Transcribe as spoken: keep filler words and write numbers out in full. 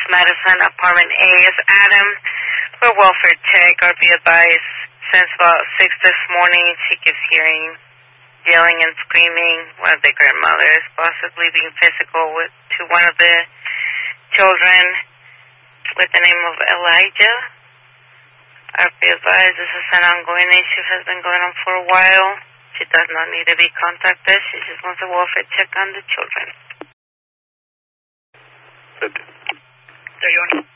Madison, apartment A is Adam for welfare check. Or be advised, since about six this morning, she keeps hearing yelling and screaming. One of the grandmothers possibly being physical with to one of the children with the name of Elijah. Or be advised, this is an ongoing issue, has been going on for a while. She does not need to be contacted. She just wants a welfare check on the children. Good. There you are.